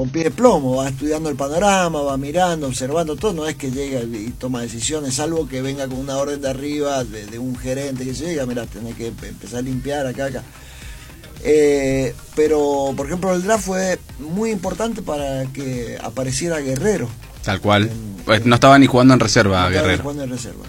con pie de plomo, va estudiando el panorama, va mirando, observando todo, no es que llega y toma decisiones, salvo que venga con una orden de arriba de un gerente que se diga, mira, tenés que empezar a limpiar acá. Pero, por ejemplo, el draft fue muy importante para que apareciera Guerrero. Tal cual. No estaba ni jugando en reserva, Guerrero. Jugando en reserva.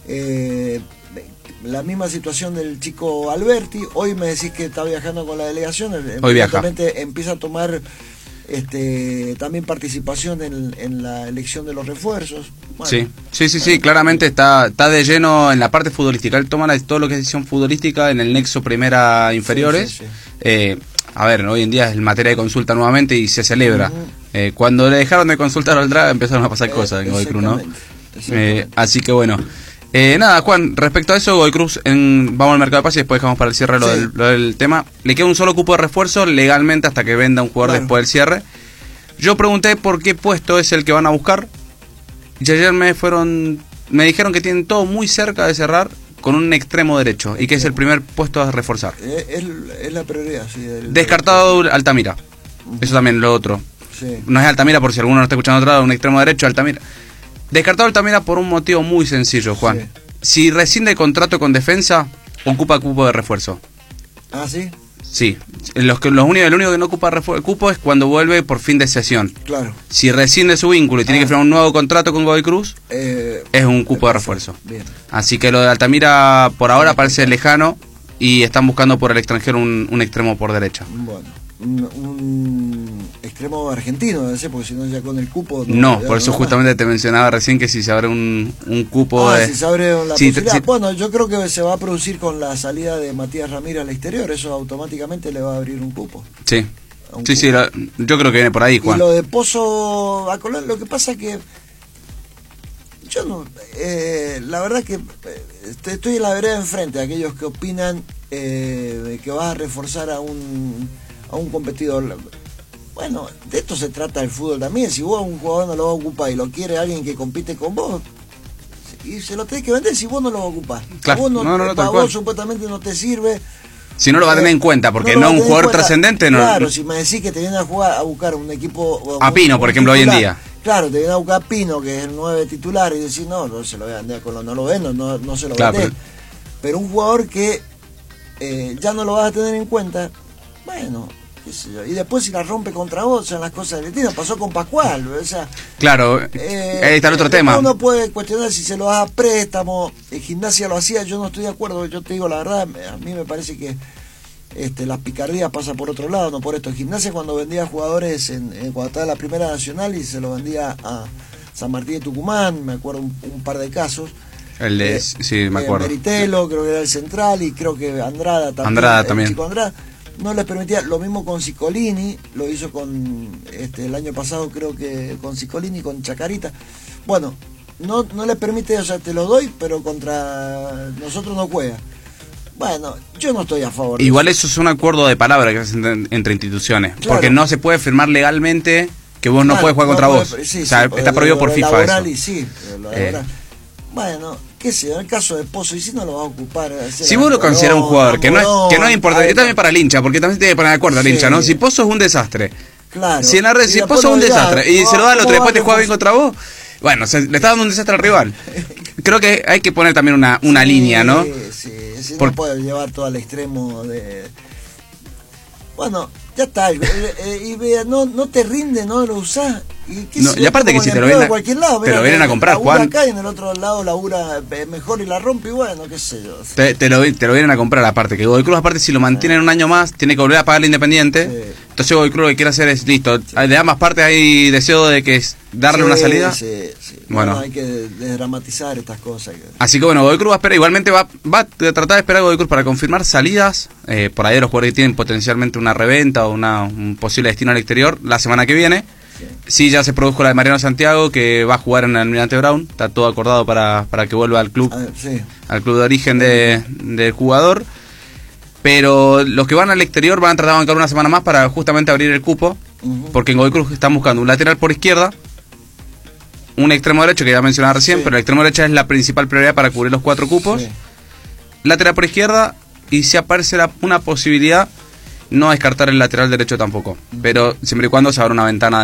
La misma situación del chico Alberti. Hoy me decís que está viajando con la delegación. Hoy viaja. Empieza a tomar también participación en la elección de los refuerzos. Bueno, sí, claramente está de lleno en la parte futbolística. Él toma todo lo que es decisión futbolística en el nexo primera inferiores. A ver, hoy en día es materia de consulta nuevamente y se celebra. Cuando le dejaron de consultar al draft empezaron a pasar cosas en Godoy Cruz, ¿no? Así que bueno. Nada, Juan, respecto a eso, Godoy Cruz, vamos al mercado de pases y después dejamos para el cierre lo del tema. Le queda un solo cupo de refuerzo legalmente hasta que venda un jugador después del cierre. Yo pregunté por qué puesto es el que van a buscar. Y ayer me dijeron que tienen todo muy cerca de cerrar con un extremo derecho y que es el primer puesto a reforzar. Es la prioridad, sí. Descartado Altamira. Eso también lo otro. Sí. No es Altamira, por si alguno no está escuchando otro lado, un extremo derecho, Altamira. Descartado Altamira por un motivo muy sencillo, Juan. Sí. Si rescinde el contrato con Defensa, ocupa cupo de refuerzo. ¿Ah, sí? Sí. El único que no ocupa cupo es cuando vuelve por fin de cesión. Claro. Si rescinde su vínculo y tiene que firmar un nuevo contrato con Godoy Cruz, es un cupo de refuerzo. Bien. Así que lo de Altamira por ahora parece lejano y están buscando por el extranjero un extremo por derecha. Bueno, un extremo argentino debe ser, porque si no ya con el cupo... No, por eso justamente te mencionaba recién que si se abre un cupo... si se abre la posibilidad. Bueno, yo creo que se va a producir con la salida de Matías Ramírez al exterior, eso automáticamente le va a abrir un cupo. Sí, yo creo que viene por ahí, Juan. Y lo de Pozo a Colón, lo que pasa es que yo no... la verdad que estoy en la vereda enfrente de aquellos que opinan que vas a reforzar a un competidor. Bueno, de esto se trata el fútbol también. Si vos a un jugador no lo vas a ocupar y lo quiere alguien que compite con vos, y se lo tenés que vender si vos no lo vas a ocupar. Claro. Vos vos supuestamente no te sirve. Si no lo va a tener en cuenta, porque no es un jugador trascendente. Claro, si me decís que te viene a buscar un equipo... A Pino, por ejemplo, titular, hoy en día. Claro, te viene a buscar a Pino, que es el 9 titular, y decís, no se lo voy a vender con no lo vendo, no se lo claro, vender. Pero un jugador que ya no lo vas a tener en cuenta, bueno... Y después si la rompe contra vos son las cosas del destino. Pasó con Pascual, o sea, claro, ahí está el otro tema. Uno puede cuestionar si se lo da a préstamo. Gimnasia lo hacía, yo no estoy de acuerdo. Yo te digo la verdad, a mí me parece que la picardía pasa por otro lado, no por esto. Gimnasia cuando vendía jugadores cuando estaba en la Primera Nacional y se los vendía a San Martín de Tucumán, me acuerdo un par de casos. El de sí, me acuerdo. Meritelo, creo que era el central, y creo que Andrada también. Chico Andrada no les permitía, lo mismo con Ciccolini, lo hizo con el año pasado, creo que con Ciccolini, con Chacarita. Bueno, no les permite, o sea, te lo doy, pero contra nosotros no juega. Bueno, yo no estoy a favor de igual eso es un acuerdo de palabra que hacen entre instituciones, claro. Porque no se puede firmar legalmente que vos no puedes jugar contra vos. Sí, o sea, está prohibido por FIFA eso. Y sí, bueno, qué sé, en el caso de Pozo, y si no lo va a ocupar. Si vos lo consideras un jugador que no es importante, yo también para el hincha, porque también te tiene que poner de acuerdo al hincha, ¿no? Si Pozo es un desastre, claro. Si Pozo es un desastre y se lo da al otro y después te juega bien contra vos, bueno, le está dando un desastre al rival. Creo que hay que poner también una línea, ¿no? Sí, no puede llevar todo al extremo de... Bueno, ya está, y no te rinde, no lo usás. Y aparte que si te lo vienen a comprar, Juan. Acá y en el otro lado labura mejor y la rompe, y bueno, qué sé yo. Te lo vienen a comprar, aparte. Que Godoy Cruz, aparte, si lo mantienen un año más, tiene que volver a pagarle Independiente. Sí. Entonces Godoy Cruz lo que quiere hacer es, listo, de ambas partes hay deseo de que darle una salida. Sí. Bueno. No hay que desdramatizar estas cosas. Así que bueno, Godoy Cruz va a esperar, igualmente va a tratar de esperar a Godoy Cruz para confirmar salidas. Por ahí los jugadores que tienen potencialmente una reventa o un posible destino al exterior la semana que viene. Sí, ya se produjo la de Mariano Santiago, que va a jugar en el Almirante Brown. Está todo acordado para que vuelva al club, al club de origen del jugador. Pero los que van al exterior van a tratar de bancar una semana más para justamente abrir el cupo, porque en Godoy Cruz están buscando un lateral por izquierda, un extremo derecho que ya mencionaba recién, pero el extremo derecho es la principal prioridad para cubrir los 4 cupos. Lateral por izquierda, y si aparece una posibilidad, no descartar el lateral derecho tampoco, pero siempre y cuando se abra una ventana